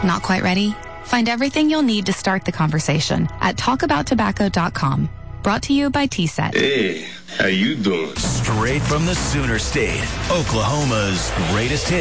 Not quite ready? Find everything you'll need to start the conversation at talkabouttobacco.com. Brought to you by TSET. Hey, how you doing? Straight from the Sooner State, Oklahoma's greatest hits.